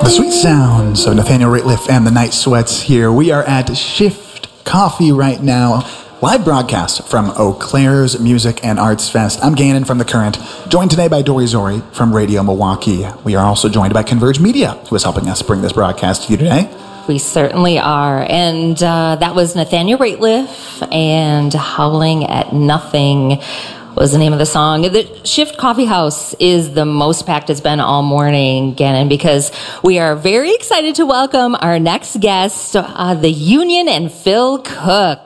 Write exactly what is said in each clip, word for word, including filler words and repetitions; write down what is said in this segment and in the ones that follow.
The sweet sounds of Nathaniel Rateliff and the Night Sweats here. We are at Shift Coffee right now. Live broadcast from Eau Claire's Music and Arts Fest. I'm Gannon from The Current, joined today by Dory Zori from Radio Milwaukee. We are also joined by Converge Media, who is helping us bring this broadcast to you today. We certainly are. And uh, that was Nathaniel Rateliff and Howling at Nothing was the name of the song. The Shift Coffee House is the most packed it's been all morning, Gannon, because we are very excited to welcome our next guest, uh, the Union and Phil Cook.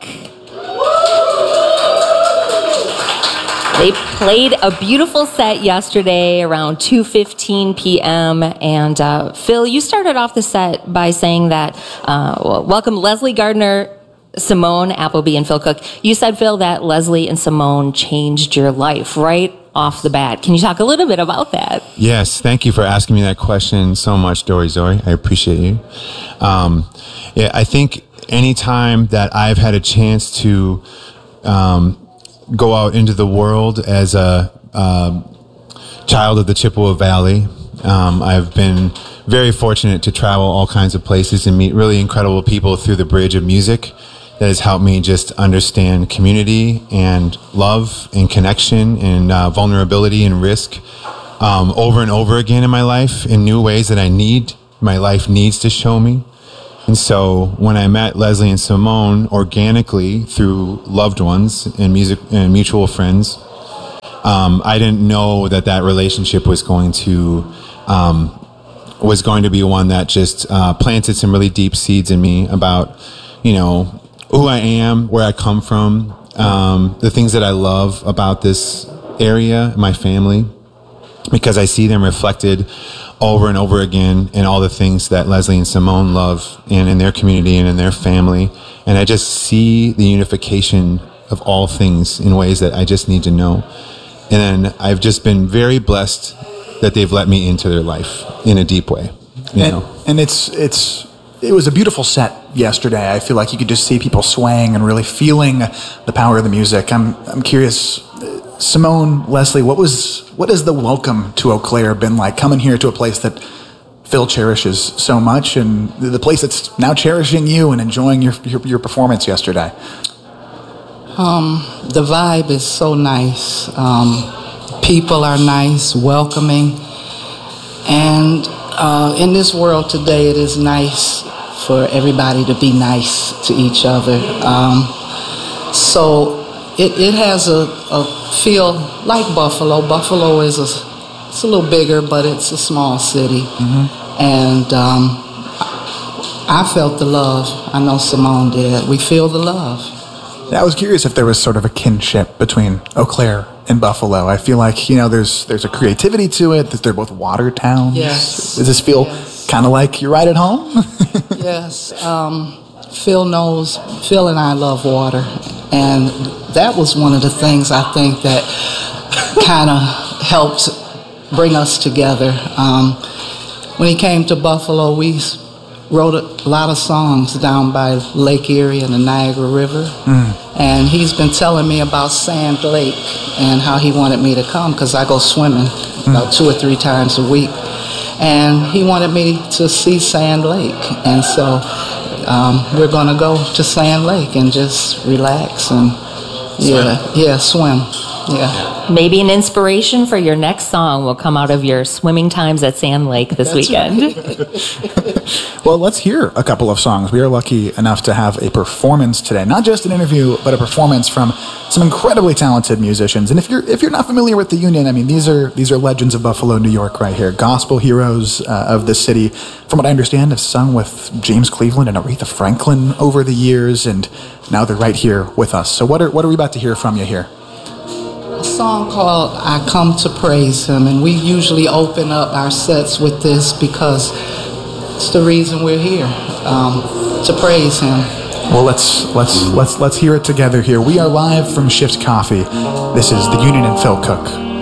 They played a beautiful set yesterday around two fifteen p.m. And uh, Phil, you started off the set by saying that, uh, well, welcome Leslie Gardner, Simone Appleby, and Phil Cook. You said, Phil, that Leslie and Simone changed your life right off the bat. Can you talk a little bit about that? Yes, thank you for asking me that question so much, Dory Zori. I appreciate you. Um, yeah, I think anytime that I've had a chance to um, go out into the world as a uh, child of the Chippewa Valley, um, I've been very fortunate to travel all kinds of places and meet really incredible people through the bridge of music. That has helped me just understand community and love and connection and uh, vulnerability and risk um, over and over again in my life in new ways that I need, my life needs to show me. And so when I met Leslie and Simone organically through loved ones and music and mutual friends, um, I didn't know that that relationship was going to um, was going to be one that just uh, planted some really deep seeds in me about, you know, who I am, where I come from, um, the things that I love about this area, my family, because I see them reflected over and over again in all the things that Leslie and Simone love and in their community and in their family. And I just see the unification of all things in ways that I just need to know. And then I've just been very blessed that they've let me into their life in a deep way. You and, know? and it's it's it was a beautiful set yesterday. I feel like you could just see people swaying and really feeling the power of the music. I'm I'm curious, Simone, Leslie, what was what has the welcome to Eau Claire been like, coming here to a place that Phil cherishes so much, and the place that's now cherishing you and enjoying your your, your performance yesterday? Um, the vibe is so nice. Um, people are nice, welcoming, and uh, in this world today, it is nice for everybody to be nice to each other. Um, so it, it has a, a feel like Buffalo. Buffalo is a, it's a little bigger, but it's a small city. Mm-hmm. And um, I felt the love. I know Simone did. We feel the love. I was curious if there was sort of a kinship between Eau Claire and Buffalo. I feel like, you know, there's there's a creativity to it, that they're both water towns. Yes. Does this feel yes. kind of like you're right at home? Yes. Um, Phil knows, Phil and I love water. And that was one of the things I think that kind of helped bring us together. Um, when he came to Buffalo, we wrote a lot of songs down by Lake Erie and the Niagara River. Mm. And he's been telling me about Sand Lake and how he wanted me to come, because I go swimming mm. about two or three times a week. And he wanted me to see Sand Lake. And so um, we're going to go to Sand Lake and just relax and, yeah, swim. yeah, swim. Yeah. Maybe an inspiration for your next song will come out of your swimming times at Sand Lake this That's weekend. Right. Well, let's hear a couple of songs. We are lucky enough to have a performance today. Not just an interview, but a performance from some incredibly talented musicians. And if you're if you're not familiar with the Union, I mean, these are these are legends of Buffalo, New York right here. Gospel heroes uh, of the city. From what I understand, have sung with James Cleveland and Aretha Franklin over the years, and now they're right here with us. So what are what are we about to hear from you here? A song called I Come to Praise Him, and we usually open up our sets with this because it's the reason we're here, um, to praise Him. Well, let's let's let's let's hear it together here. We are live from Shift Coffee. This is the Union and Phil Cook.